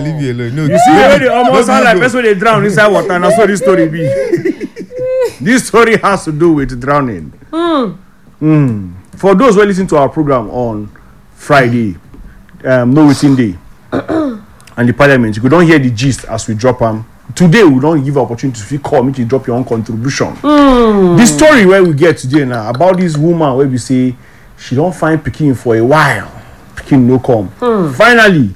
leave you alone. No, you see the way they almost sound like person they drown inside water. And that's what this story be. This story has to do with drowning. For those who listen to our program on Friday, No Waiting Day, and the Parliament, you don't hear the gist as we drop them. Today we don't give opportunity to call me to drop your own contribution. The story where we get today now about this woman where we say she don't find pikin for a while, pikin no come. Finally,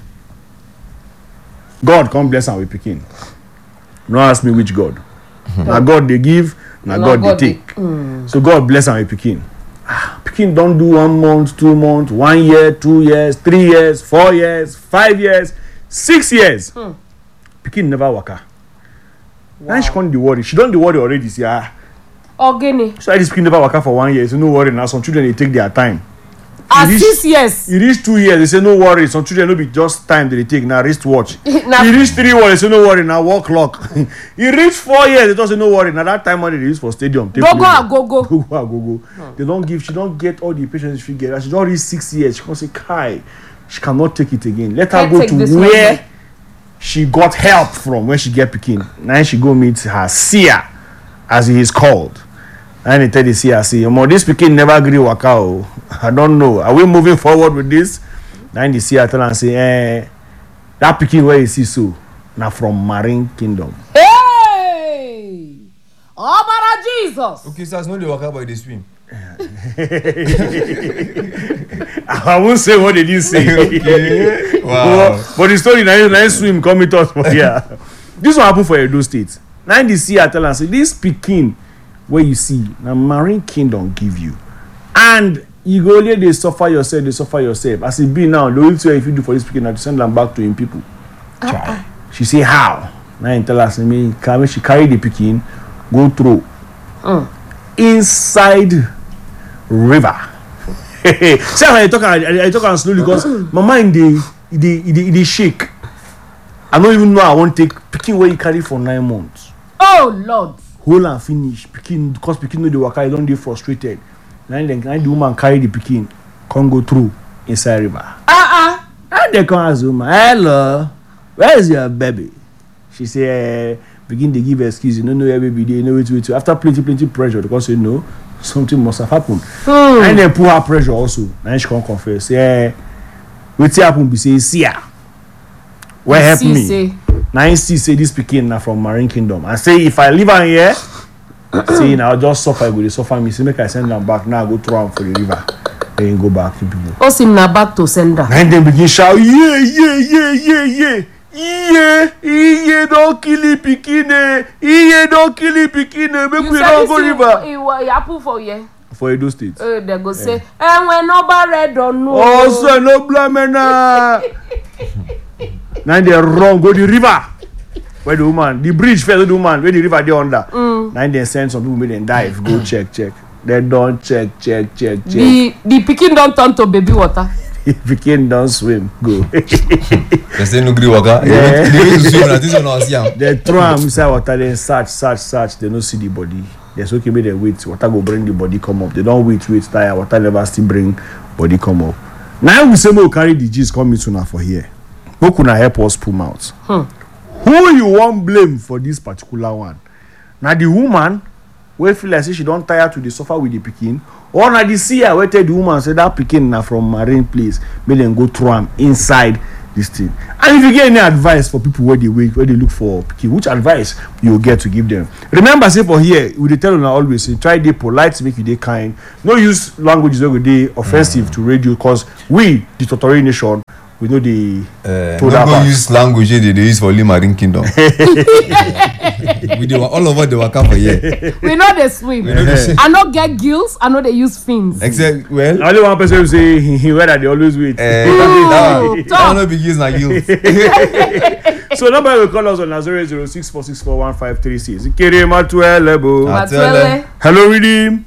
God come bless her with pikin. No ask me which God. Now God they give, now God they take. So God bless her with pikin. Pikin don't do 1 month, 2 months, 1 year, 2 years, 3 years, 4 years, 5 years, 6 years. Pikin never waka. Now she can't worry. She don't worry already. See, Organic. so this pikin never waka for 1 year. So no worry. Now some children they take their time. At 6 years. You reach 2 years, they say no worry. Some children no be just time that they take now wristwatch. You reach 3 years, they say no worry now walk clock. You reach 4 years, they don't say no worry. Now that time money they use for stadium. Go go. They don't give. She don't get all the patience she get. She don't reach 6 years. She can't say kai. She cannot take it again. Let her go to where she got help from when she get pikin. Now she go meet her seer, as he is called. And he tell the seer, say, this pikin never agree waka o. I don't know. Are we moving forward with this? Then the seer tell her say, that pikin where you see so, now from Marine Kingdom. Hey! Oh, but Jesus! Okay, so it's not the waka boy they swim. I won't say what they did say. Okay. Wow. But the story now swim come with us for here. This one happen for Edo State. Now the seer tell her say, this pikin where you see now Marine Kingdom give you, and you go only they suffer yourself. As it be now, the only thing if you do for this pikin now to send them back to him people. She say how? Now he tell us me she carry the pikin go through inside river. See how I talk slowly because my mind they shake. I don't even know I won't take pikin where you carry for 9 months. Oh Lord. Whole and finish pikin because pikin no dey waka, don't dey frustrated. Then the woman carry the pikin come go through inside river. And they come ask the woman, hello, where is your baby? She say begin to give excuse, you don't know where baby dey, you know wait. After plenty pressure because you know something must have happened. And then put her pressure also. Then she come confess, say wetin happen be say see her. Where help me? Now you see say this pikin na from Marine Kingdom. And say if I leave her here, say now just suffer, go dey suffer me. Say make I send them back. Now I go throw am for the river. Then go back to people. Oh, him na back to sender. And then begin shout, yeah, don't kill the pikin, don't kill the pikin, make we don't go river. You happen for you. For Edo State. They go say, when nobody don't know. Oh, so no blame na. Now they run go the river. Where the woman, the bridge fell to the woman, where the river they under. Now they send some people make them dive, go check. They don't check. The pikin don't turn to baby water. The pikin don't swim, go. They say no gree waka. They need to swim, this one was young. They throw him inside water, then search. They don't see the body. There's okay, make them wait. Water go bring the body come up. They don't wait, tire. Water never still bring body come up. Now we say we carry the G's come into now for here. Who could help us pull out? Who you want blame for this particular one? Now the woman wey feel like say she don't tire to the suffer with the pikin, or na the seer wey tell the woman say that pikin na from Marine place, make them go throw am inside this thing. And if you get any advice for people where they look for pikin, which advice you get to give them? Remember, say for here we dey tell una always say try dey polite, make you dey kind. No use languages wey go dey offensive to radio, because we the Totori nation we know the no use language they use for Marine Kingdom. We do all over the waka for here. We know they swim. I know get gills. I know they use fins. Except only one person will say he where they always wait. That no be gills na gills. So number will call us on 00646411536. Kere Matuele. Hello, Redeem.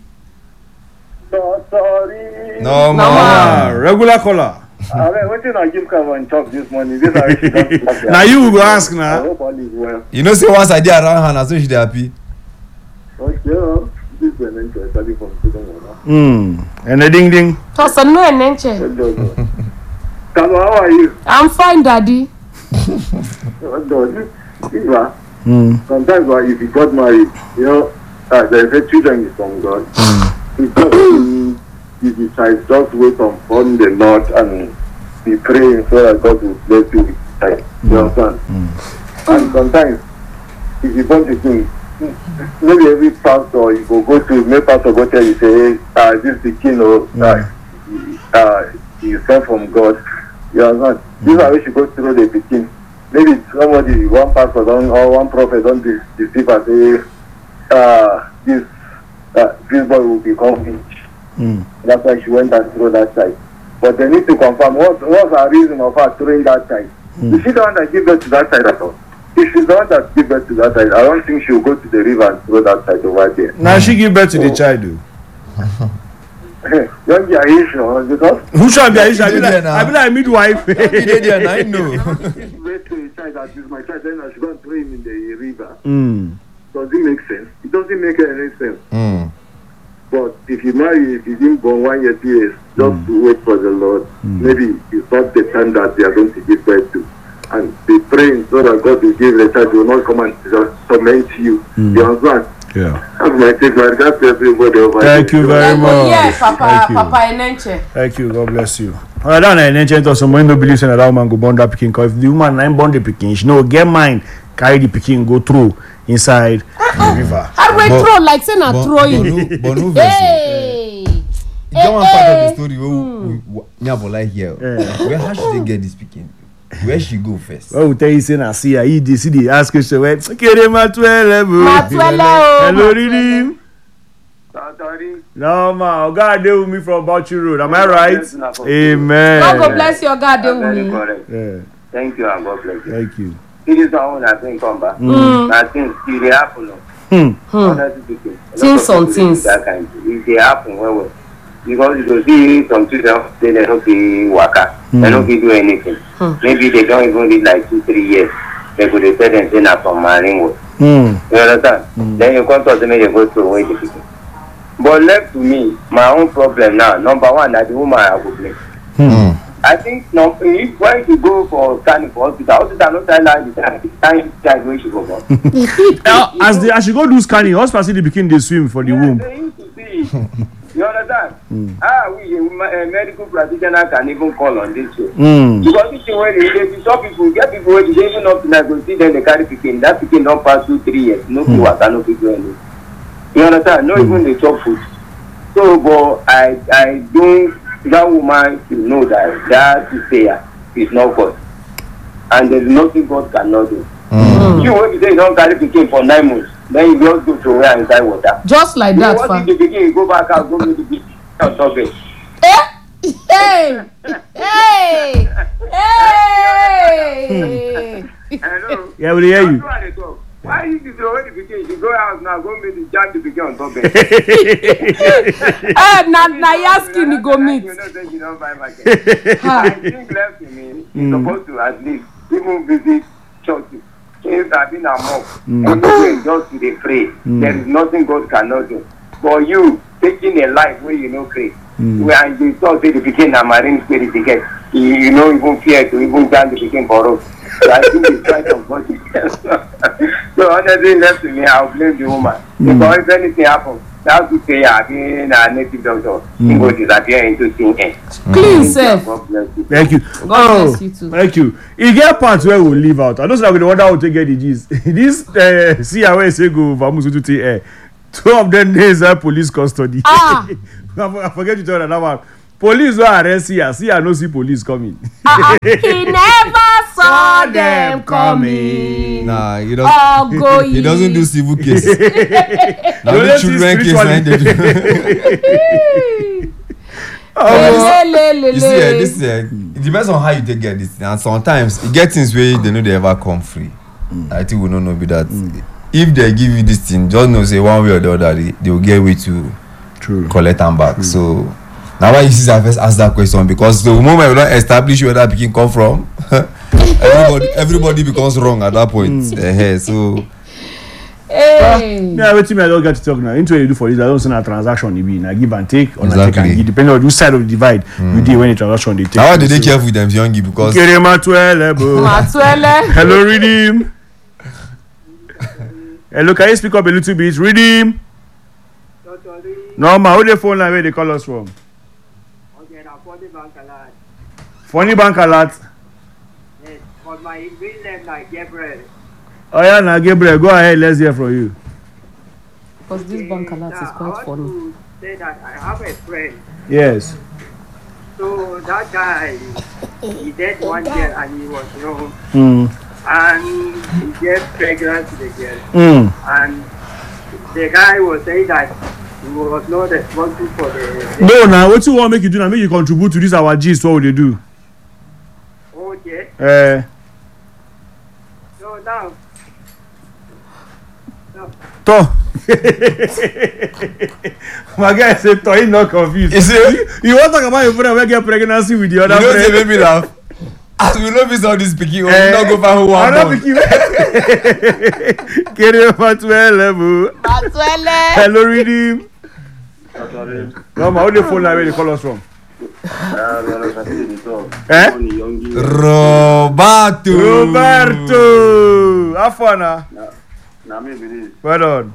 Sorry. No more. Regular caller. What did I give cover and talk this morning? This now you will go ask now. I hope all is well. You know, say once I did around her, so she happy. Okay, this is an interest from And a ding ding. Toss a no and enche. How are you? I'm fine, Daddy. Sometimes if you got married, there's a children is from God. It's just you decide just wait upon the Lord and be praying so that God will bless you with child. You understand? And sometimes if you want to think, maybe every pastor you go to, maybe pastor go tell you say, this the king is sent from God. You understand? This is how we should go through the beginning. Maybe somebody, one pastor or one prophet don't deceive and say, this boy will become rich. That's why she went and threw that child. But they need to confirm what's her reason of her throwing that child. Is she the one that gave birth to that child at all? If she's the one that gave birth to that child, I don't think she'll go to the river and throw that child over there. Now she give birth to the child, though. Don't be Aisha, because who shall be Aisha? I be like midwife. I know. birth to a child that is my child, then I should go and throw him in the river. Does it make sense? It doesn't make any sense. But if you marry, if you didn't born 1 year, 2 years, just wait for the Lord. Maybe it's not the time that they are going to give birth to. And be praying so that God will give the child, will not come and just torment you. You understand? Yeah. That's my take, my regards to everybody over Thank you very much. Yes, Papa Enenche. Thank you. God bless you. I don't know Enenche to someone no believe in that woman go born that pikin. Cause if the woman nine born the pikin, she no get mind carry the pikin go through inside the river. How do we throw like say na throwing? But no Hey. That one part of the story we Nyabola here. Where how should they get this pikin? Where she go first? Oh, tell you say na see her. He see the ask question where kere matwele. Hello, Ridim. No ma, God dey with me from Bauchi Road. Am I right? Amen. God go bless your God dey with me. Yeah. Thank you and God bless you. Thank you. It is our own I think come back. I think it dey happen. Honestly speaking. Things on things. That kind. It dey happen well. Because you go see some children, they don't be waka, they don't be do anything. Maybe they don't even live like 2-3 years. They could tell them say na from marine work. You understand? Then you come to them and they go throw away the people. But left to me, my own problem now, number one, that the woman I would blame. I think if when you go for scanning for hospital not tell her the time where she go for. As she go do scanning, hospital see the pikin dey swim for the womb. They used to see. You understand? We medical practitioner can even call on this show. Because this thing where they saw people, get people where they even up to go see them they carry pikin. That pikin don't pass 2-3 years. No people waka, no people anything. You understand? No even they chop food. So, but I don't. That woman should know that prayer is not God, and there is nothing God cannot do. You when you say you don't carry pikin for 9 months, then you just go to where inside water. Just like that, what if the pikin go back out, go to the beach on top of it? Hey! Hello. Yeah, we hear you. Why you throw away the pikin? You go out now, go make the jam the pikin on top of it. Na yaskin you go meet. You know that you don't buy market. I think left to me, you're supposed to at least even visit churches. Since I've been a monk, and just to pray, there is nothing God cannot do. But you taking a life where you know pray, where you thought the pikin a marine spirit ticket, you know even fear to even jam the pikin for us. So I think it's quite unfortunate. So honestly, left to me, I'll blame the woman. Because if anything happens, that's to say again a native doctor, he will disappear into thin air. Please, sir. God bless you. Thank you. God bless you too. Thank you. You get parts where we leave out. I don't know if the wonder how to get the G's. This see how I say go Vamusu to the air. 2 of them days police custody. I forget to tell that one. Police will arrest here. See, I no see police coming. He never saw them coming. Nah, he doesn't do civil cases. Now the children case like they do. This it depends on how you take get this. And sometimes you get things where they know they ever come free. I think we don't know be that. If they give you this thing, just know say one way or the other they will get way to collect them back. So now why you see I first ask that question, because the moment we don't establish where that pikin come from, everybody becomes wrong at that point. So Hey. Yeah, wait till me. I don't get to talk now. Into what you do for this, I don't send a transaction. You be na give and take, or na take Exactly. and give, depending on which side of the divide you do when the transaction they take. How did they care with them youngie because Kerema 12, Matwele. hello, redeem. Hello, can you speak up a little bit? Redeem. No, ma, who the phone line where they call us from? Okay, now Funny Bank alert. Funny Bank alert. Yes, but my real name like Gabriel. Oh yeah, now Gabriel, go ahead. Let's hear from you. Because this bank alert is Now, quite I funny. want to say that I have a friend. Yes. So that guy, he did one year and he was young. And he gave pregnant to the girl. And the guy was saying that he was not responsible for the. No, now what you want make you do now? Make you contribute to this our gist. What would they do? Okay. So now. To. My guy said, to, he's not confused. You see? You want to talk about your friend when get pregnancy with the other you know friend? they make me laugh. As we know this all this picky, we not go find who I one don't born. think you. Carry over to a level. Matwele. Hello, redeem. No, my only phone line where they call us from. Eh? Roberto. Have fun, nah. Well done.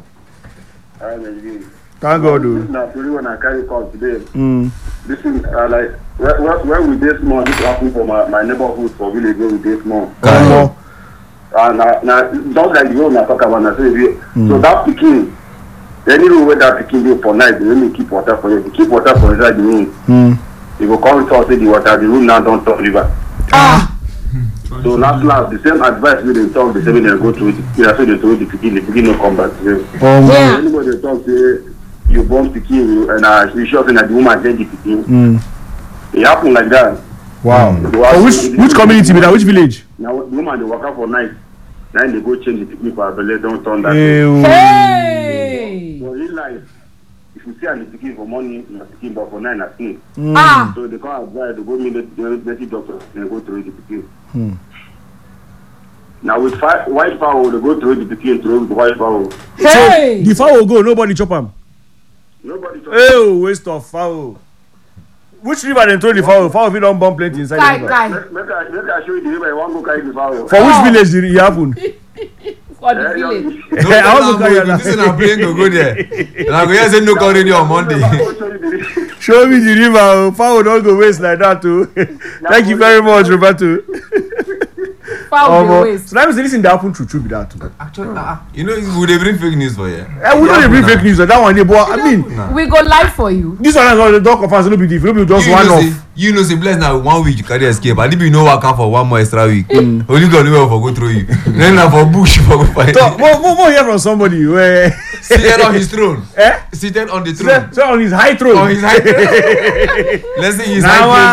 Thank God, dude. Now, when I carry call today, this is like when we this month, this happened for my neighborhood for village where we this month. Now, Now, just like the one I talk about, I say, so that picking, any room where that picking dey for night, they only keep water for you. If you keep water for inside the room, they will come to us say the water, the room now don't touch river. So last, the same advice we they talk, the same they go to it. Yeah, so they told the picking no come back to them. Yeah. Anybody they talk say you born picking and you sure that the woman get the picking. It happen like that. wow. So Which community be that? Which village? Now the woman they work out for night. Now they go change the picking for Abele, don't turn that. Hey. For real life, if you see the picking for morning, you're picking, but for night, I sleep. Ah. So they can't advise to go meet the native doctor and go through the picking. Now with white fowl, they go through the picking through the white fowl. Hey. The fowl go, nobody chop am. Nobody talk. Oh, waste of fowl. Which river they throw the fowl? Fowl if you don't bomb plenty inside Guy, the river. guy. Make I show you the river, I want to go carry the fowl. For which village did it happen? For the village. No, I want to carry if this is a plane go there. And I go here say no call radio on Monday. Show me the river. Oh. Fowl don't go waste like that too. Thank you very much, Roberto. Foul the waste. So that means this in the happen true be that too. Actually, you know, would they bring fake news for you? We don't bring fake news. That one, but I mean, We go live for you. this one is not the dog of us. No be different. No be just one off. You know, say bless now 1 week you carry escape. And if you know work out for 1 more extra week, only God know for go through you. Then now for bush for go find. So, more hear from somebody where Seated on his throne. eh? Seated on the throne. So on his high throne. On his high throne. Let's say his Now, high throne.